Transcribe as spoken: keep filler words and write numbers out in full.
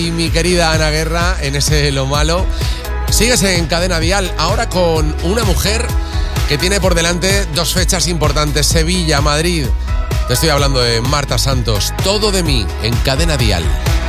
Y mi querida Ana Guerra, en ese Lo Malo, sigues en Cadena Dial, ahora con una mujer que tiene por delante dos fechas importantes, Sevilla, Madrid. Te estoy hablando de Marta Santos, Todo de mí, en Cadena Dial.